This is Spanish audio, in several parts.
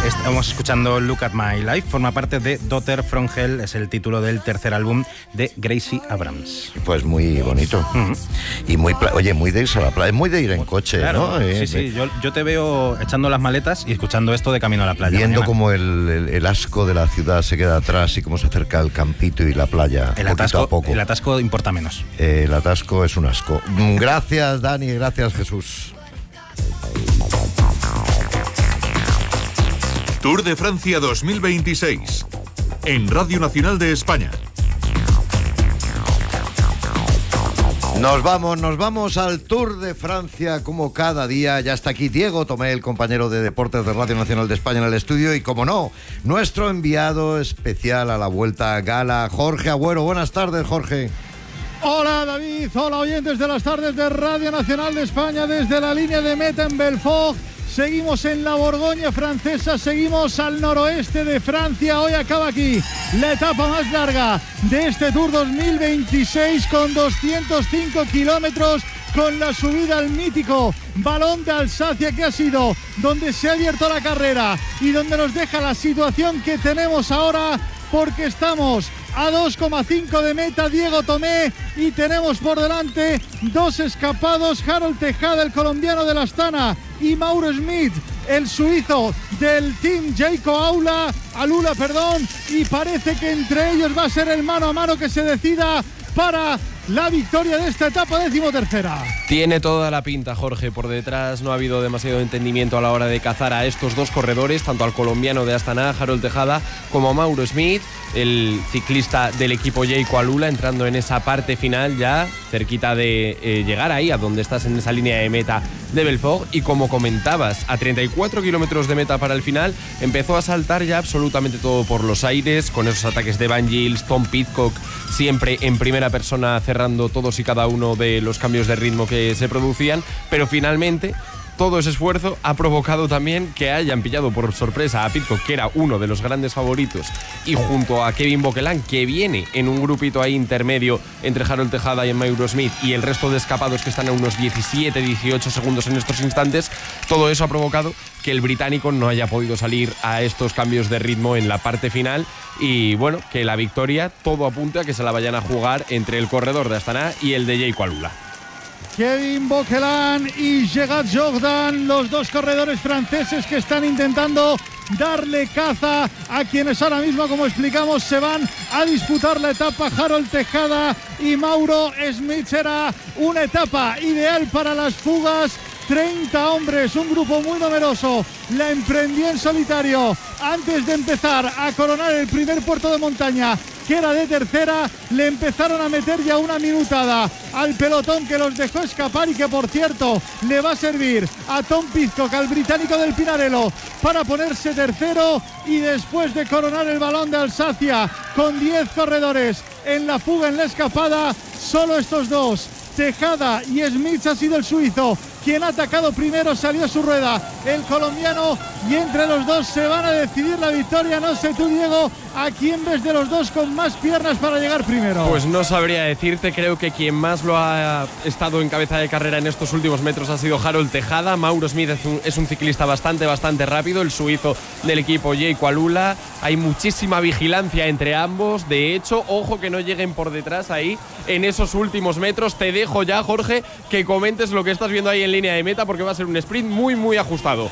Estamos escuchando Look at My Life, forma parte de Daughter from Hell, es el título del tercer álbum de Gracie Abrams. Pues muy bonito. Y muy de irse a la playa, muy de ir en coche, claro, ¿no? Sí, yo te veo echando las maletas y escuchando esto de camino a la playa. Viendo cómo el asco de la ciudad se queda atrás y cómo se acerca el campito y la playa poquito a poco. El atasco importa menos. El atasco es un asco. Gracias, Dani, gracias, Jesús. Tour de Francia 2026 en Radio Nacional de España. Nos vamos al Tour de Francia como cada día. Ya está aquí Diego Tomé, el compañero de deportes de Radio Nacional de España en el estudio y, como no, nuestro enviado especial a la Vuelta a Gala, Jorge Agüero. Buenas tardes, Jorge. Hola David, hola oyentes de las tardes de Radio Nacional de España desde la línea de meta en Belfort. Seguimos en la Borgoña francesa, seguimos al noroeste de Francia. Hoy acaba aquí la etapa más larga de este Tour 2026 con 205 kilómetros, con la subida al mítico Balón de Alsacia, que ha sido donde se ha abierto la carrera y donde nos deja la situación que tenemos ahora, porque estamos a 2,5 de meta, Diego Tomé, y tenemos por delante dos escapados, Harold Tejada, el colombiano de la Astana, y Mauro Schmid, el suizo del Team Jayco Alula, y parece que entre ellos va a ser el mano a mano que se decida para la victoria de esta etapa 13ª. Tiene toda la pinta, Jorge. Por detrás no ha habido demasiado entendimiento a la hora de cazar a estos dos corredores, tanto al colombiano de Astana, Harold Tejada, como a Mauro Schmid, el ciclista del equipo Jayco Alula, entrando en esa parte final ya cerquita de llegar ahí a donde estás en esa línea de meta de Belfort. Y como comentabas, a 34 kilómetros de meta para el final empezó a saltar ya absolutamente todo por los aires, con esos ataques de Van Gils, Tom Pidcock siempre en primera persona cerrando todos y cada uno de los cambios de ritmo que se producían, pero finalmente todo ese esfuerzo ha provocado también que hayan pillado por sorpresa a Pidcock, que era uno de los grandes favoritos, y junto a Kevin Bauquelin, que viene en un grupito ahí intermedio entre Harold Tejada y Mauro Schmid, y el resto de escapados que están a unos 17-18 segundos en estos instantes. Todo eso ha provocado que el británico no haya podido salir a estos cambios de ritmo en la parte final, y bueno, que la victoria todo apunta a que se la vayan a jugar entre el corredor de Astana y el de Jayco Alula. Kevin Bauquelin y Gerard Jordan, los dos corredores franceses que están intentando darle caza a quienes ahora mismo, como explicamos, se van a disputar la etapa. Harold Tejada y Mauro Schmid. Será una etapa ideal para las fugas. 30 hombres, un grupo muy numeroso, la emprendió en solitario antes de empezar a coronar el primer puerto de montaña, que era de tercera. Le empezaron a meter ya una minutada al pelotón, que los dejó escapar y que, por cierto, le va a servir a Tom Pidcock, al británico del Pinarello, para ponerse tercero. Y después de coronar el Balón de Alsacia con 10 corredores en la fuga, en la escapada, solo estos dos, Tejada y Schmid, ha sido el suizo quien ha atacado primero. Salió su rueda el colombiano y entre los dos se van a decidir la victoria. No sé tú, Diego, ¿a quién ves de los dos con más piernas para llegar primero? Pues no sabría decirte. Creo que quien más lo ha estado en cabeza de carrera en estos últimos metros ha sido Harold Tejada. Mauro Schmid es un ciclista bastante rápido, el suizo del equipo Jayco Alula. Hay muchísima vigilancia entre ambos. De hecho, ojo que no lleguen por detrás ahí en esos últimos metros. Te dejo ya, Jorge, que comentes lo que estás viendo ahí en línea de meta, porque va a ser un sprint muy ajustado.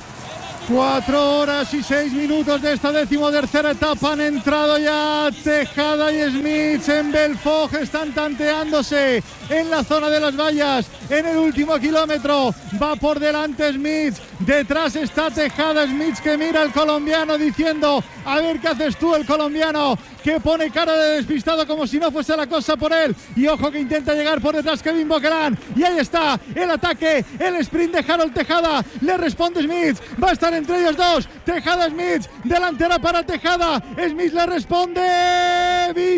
4 horas y 6 minutos de esta 13ª etapa. Han entrado ya Tejada y Schmid en Belfort. Están tanteándose en la zona de las vallas. En el último kilómetro va por delante Schmid. Detrás está Tejada. Schmid que mira al colombiano diciendo: a ver qué haces tú. El colombiano que pone cara de despistado como si no fuese la cosa por él. Y ojo que intenta llegar por detrás Kevin Bauquelin. Y ahí está el ataque, el sprint de Harold Tejada. Le responde Schmid. Va a estar entre ellos dos. Tejada, Schmid. Delantera para Tejada. Schmid le responde.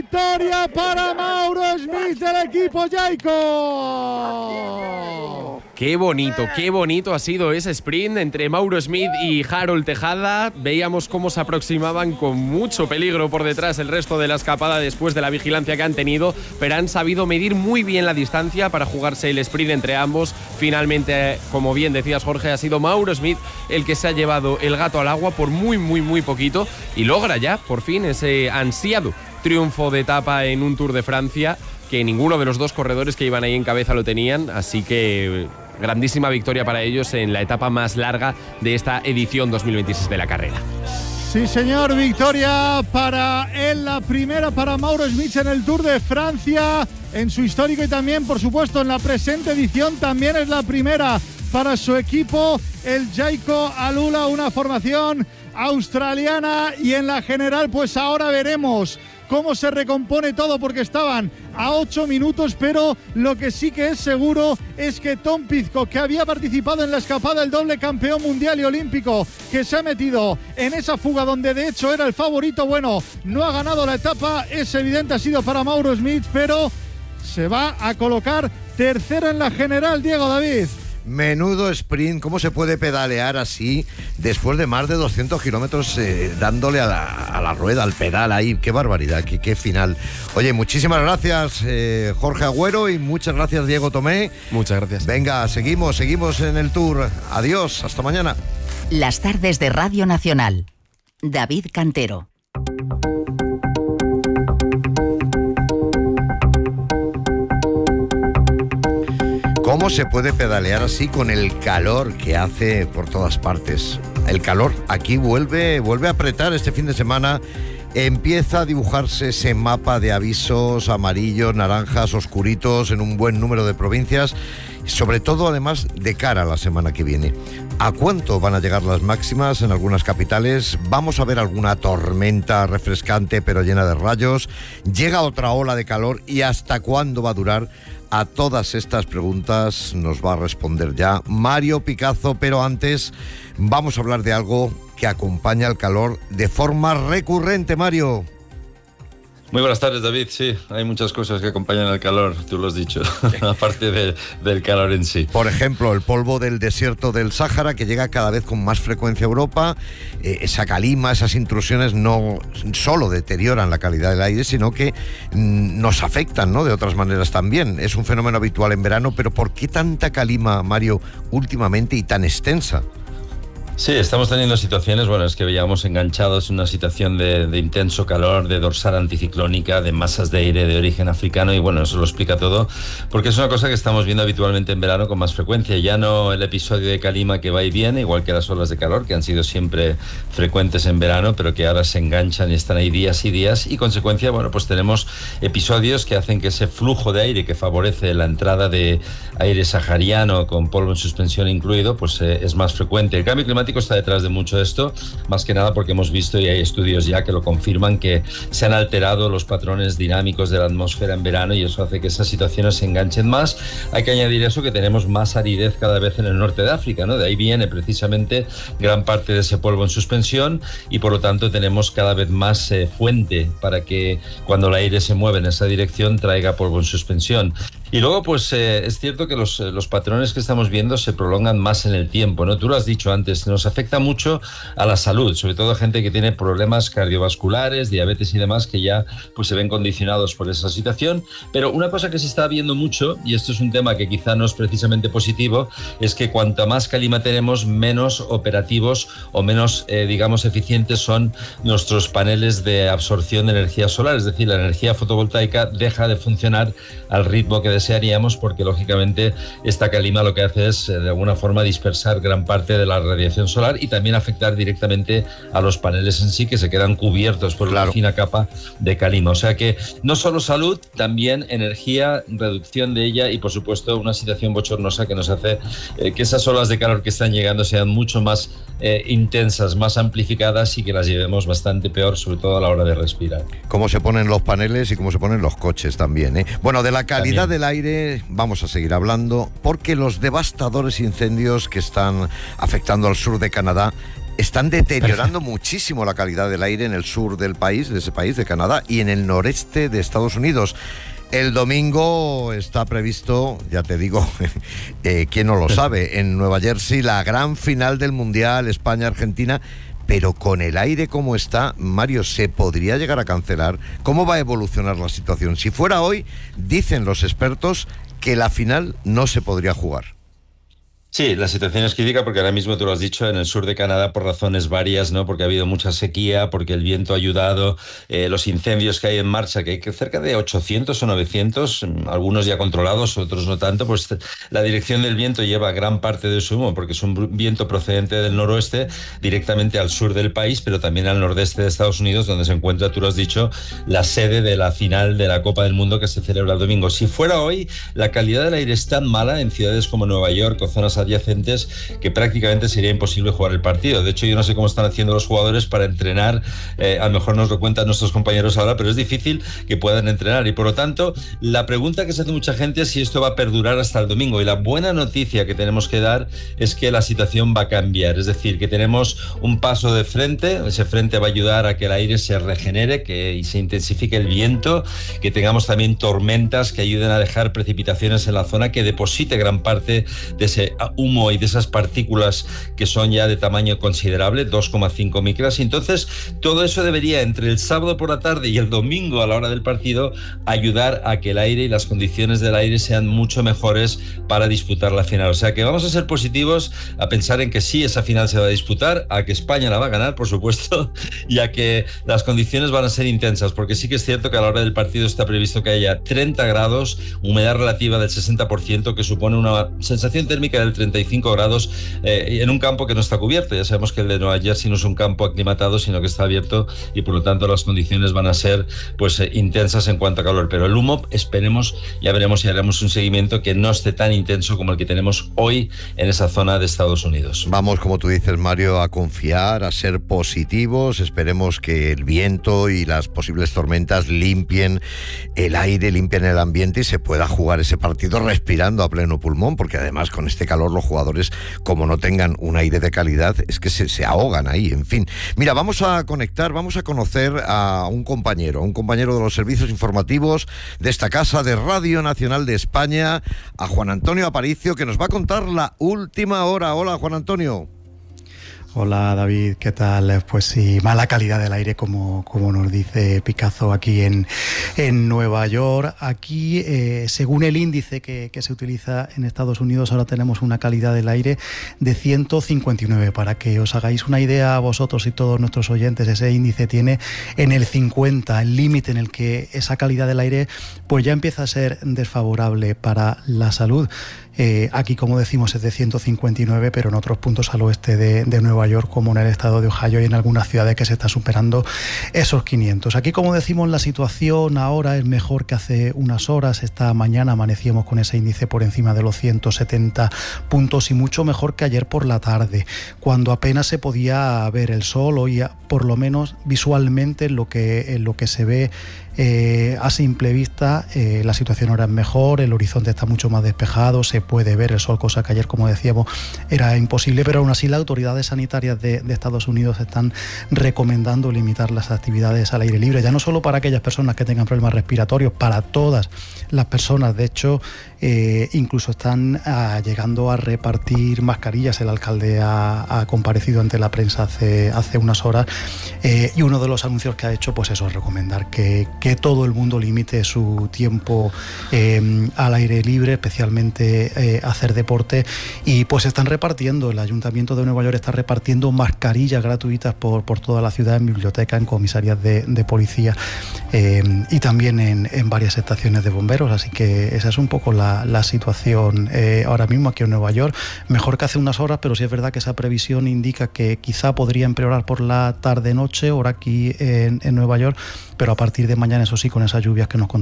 Victoria para Mauro Schmid del equipo Jayco. Qué bonito ha sido ese sprint entre Mauro Smith y Harold Tejada. Veíamos cómo se aproximaban con mucho peligro por detrás el resto de la escapada después de la vigilancia que han tenido, pero han sabido medir muy bien la distancia para jugarse el sprint entre ambos. Finalmente, como bien decías, Jorge, ha sido Mauro Smith el que se ha llevado el gato al agua por muy poquito y logra ya, por fin, ese ansiado triunfo de etapa en un Tour de Francia, que ninguno de los dos corredores que iban ahí en cabeza lo tenían, así que grandísima victoria para ellos en la etapa más larga de esta edición 2026 de la carrera. Sí, señor, victoria para él, la primera para Mauro Smith en el Tour de Francia, en su histórico y también, por supuesto, en la presente edición también es la primera para su equipo, el Jayco Alula, una formación australiana, y en la general pues ahora veremos cómo se recompone todo, porque estaban a 8 minutos, pero lo que sí que es seguro es que Tom Pidcock, que había participado en la escapada, el doble campeón mundial y olímpico, que se ha metido en esa fuga donde de hecho era el favorito, bueno, no ha ganado la etapa, es evidente, ha sido para Mauro Smith, pero se va a colocar tercero en la general, Diego David. Menudo sprint, ¿cómo se puede pedalear así después de más de 200 kilómetros dándole a la rueda, al pedal ahí? ¡Qué barbaridad, qué final! Oye, muchísimas gracias Jorge Agüero y muchas gracias Diego Tomé. Muchas gracias. Venga, seguimos en el Tour. Adiós, hasta mañana. Las tardes de Radio Nacional. David Cantero. ¿Cómo se puede pedalear así con el calor que hace por todas partes? El calor aquí vuelve a apretar este fin de semana. Empieza a dibujarse ese mapa de avisos amarillos, naranjas, oscuritos en un buen número de provincias, sobre todo además de cara a la semana que viene. ¿A cuánto van a llegar las máximas en algunas capitales? ¿Vamos a ver alguna tormenta refrescante pero llena de rayos? ¿Llega otra ola de calor? ¿Y hasta cuándo va a durar? A todas estas preguntas nos va a responder ya Mario Picazo, pero antes vamos a hablar de algo que acompaña al calor de forma recurrente, Mario. Muy buenas tardes, David. Sí, hay muchas cosas que acompañan al calor, tú lo has dicho, aparte del calor en sí. Por ejemplo, el polvo del desierto del Sáhara, que llega cada vez con más frecuencia a Europa. Esa calima, esas intrusiones no solo deterioran la calidad del aire, sino que nos afectan, ¿no?, de otras maneras también. Es un fenómeno habitual en verano, pero ¿por qué tanta calima, Mario, últimamente y tan extensa? Sí, estamos teniendo situaciones, bueno, es que veíamos enganchados en una situación de intenso calor, de dorsal anticiclónica, de masas de aire de origen africano, y bueno, eso lo explica todo, porque es una cosa que estamos viendo habitualmente en verano con más frecuencia. Ya no el episodio de calima que va y viene, igual que las olas de calor, que han sido siempre frecuentes en verano, pero que ahora se enganchan y están ahí días y días, y consecuencia, bueno, pues tenemos episodios que hacen que ese flujo de aire que favorece la entrada de aire sahariano con polvo en suspensión incluido, pues es más frecuente. El cambio climático está detrás de mucho de esto, más que nada porque hemos visto, y hay estudios ya que lo confirman, que se han alterado los patrones dinámicos de la atmósfera en verano, y eso hace que esas situaciones se enganchen más. Hay que añadir eso, que tenemos más aridez cada vez en el norte de África, ¿no? De ahí viene precisamente gran parte de ese polvo en suspensión, y por lo tanto tenemos cada vez más fuente para que cuando el aire se mueve en esa dirección traiga polvo en suspensión. Y luego, pues es cierto que los patrones que estamos viendo se prolongan más en el tiempo, ¿no? Tú lo has dicho antes, nos afecta mucho a la salud, sobre todo a gente que tiene problemas cardiovasculares, diabetes y demás, que ya pues se ven condicionados por esa situación. Pero una cosa que se está viendo mucho, y esto es un tema que quizá no es precisamente positivo, es que cuanta más calima tenemos, menos operativos o menos, digamos, eficientes son nuestros paneles de absorción de energía solar. Es decir, la energía fotovoltaica deja de funcionar al ritmo que desearíamos, porque lógicamente esta calima lo que hace es de alguna forma dispersar gran parte de la radiación solar y también afectar directamente a los paneles en sí, que se quedan cubiertos por una fina capa de calima. O sea que no solo salud, también energía, reducción de ella, y por supuesto una situación bochornosa que nos hace que esas olas de calor que están llegando sean mucho más intensas, más amplificadas, y que las llevemos bastante peor, sobre todo a la hora de respirar. Cómo se ponen los paneles y cómo se ponen los coches también, ¿eh? Bueno, de la calidad también del aire vamos a seguir hablando, porque los devastadores incendios que están afectando al sur de Canadá están deteriorando muchísimo la calidad del aire en el sur del país, de ese país, de Canadá, y en el noreste de Estados Unidos. El domingo está previsto, ya te digo, quién no lo sabe, en Nueva Jersey, la gran final del Mundial España-Argentina. Pero con el aire como está, Mario, ¿se podría llegar a cancelar? ¿Cómo va a evolucionar la situación? Si fuera hoy, dicen los expertos que la final no se podría jugar. Sí, la situación es crítica porque ahora mismo, tú lo has dicho, en el sur de Canadá por razones varias, ¿no? Porque ha habido mucha sequía, porque el viento ha ayudado, los incendios que hay en marcha, que hay cerca de 800 o 900, algunos ya controlados, otros no tanto, pues la dirección del viento lleva gran parte de su humo, porque es un viento procedente del noroeste directamente al sur del país, pero también al nordeste de Estados Unidos, donde se encuentra, tú lo has dicho, la sede de la final de la Copa del Mundo que se celebra el domingo. Si fuera hoy, la calidad del aire es tan mala en ciudades como Nueva York o zonas adyacentes que prácticamente sería imposible jugar el partido. De hecho, yo no sé cómo están haciendo los jugadores para entrenar, a lo mejor nos lo cuentan nuestros compañeros ahora, pero es difícil que puedan entrenar y por lo tanto la pregunta que se hace mucha gente es si esto va a perdurar hasta el domingo, y la buena noticia que tenemos que dar es que la situación va a cambiar, es decir, que tenemos un paso de frente, ese frente va a ayudar a que el aire se regenere, que se intensifique el viento, que tengamos también tormentas que ayuden a dejar precipitaciones en la zona, que deposite gran parte de ese humo y de esas partículas que son ya de tamaño considerable, 2,5 micras, y entonces todo eso debería, entre el sábado por la tarde y el domingo a la hora del partido, ayudar a que el aire y las condiciones del aire sean mucho mejores para disputar la final. O sea que vamos a ser positivos, a pensar en que sí, esa final se va a disputar, a que España la va a ganar, por supuesto, y a que las condiciones van a ser intensas, porque sí que es cierto que a la hora del partido está previsto que haya 30 grados, humedad relativa del 60%, que supone una sensación térmica del 35 grados en un campo que no está cubierto. Ya sabemos que el de Nueva Jersey no es un campo aclimatado, sino que está abierto, y por lo tanto las condiciones van a ser pues intensas en cuanto a calor. Pero el humo, esperemos, ya veremos si haremos un seguimiento que no esté tan intenso como el que tenemos hoy en esa zona de Estados Unidos. Vamos, como tú dices, Mario, a confiar, a ser positivos. Esperemos que el viento y las posibles tormentas limpien el aire, limpien el ambiente y se pueda jugar ese partido respirando a pleno pulmón, porque además con este calor los jugadores, como no tengan un aire de calidad, es que se ahogan ahí. En fin, mira, vamos a conectar, vamos a conocer a un compañero de los servicios informativos de esta casa de Radio Nacional de España, a Juan Antonio Aparicio, que nos va a contar la última hora. Hola, Juan Antonio. Hola David, ¿qué tal? Pues sí, mala calidad del aire como nos dice Picazo aquí en Nueva York. Aquí, según el índice que se utiliza en Estados Unidos, ahora tenemos una calidad del aire de 159. Para que os hagáis una idea vosotros y todos nuestros oyentes, ese índice tiene en el 50, el límite en el que esa calidad del aire pues ya empieza a ser desfavorable para la salud. Aquí, como decimos, es de 159, pero en otros puntos al oeste de Nueva York, como en el estado de Ohio y en algunas ciudades que se está superando esos 500. Aquí, como decimos, la situación ahora es mejor que hace unas horas. Esta mañana amanecíamos con ese índice por encima de los 170 puntos y mucho mejor que ayer por la tarde, cuando apenas se podía ver el sol. Hoy, por lo menos visualmente, en lo que se ve a simple vista, la situación ahora es mejor, el horizonte está mucho más despejado, se puede ver el sol, cosa que ayer, como decíamos, era imposible, pero aún así las autoridades sanitarias de Estados Unidos están recomendando limitar las actividades al aire libre, ya no solo para aquellas personas que tengan problemas respiratorios, para todas las personas. De hecho, incluso están llegando a repartir mascarillas. El alcalde ha comparecido ante la prensa hace unas horas, y uno de los anuncios que ha hecho, pues eso, es recomendar que todo el mundo limite su tiempo al aire libre, especialmente hacer deporte, y pues están repartiendo, el Ayuntamiento de Nueva York está repartiendo mascarillas gratuitas por toda la ciudad, en bibliotecas, en comisarías de policía, y también en varias estaciones de bomberos. Así que esa es un poco la situación ahora mismo aquí en Nueva York. Mejor que hace unas horas, pero sí es verdad que esa previsión indica que quizá podría empeorar por la tarde-noche, hora aquí en Nueva York, pero a partir de mañana, eso sí, con esas lluvias que nos contaba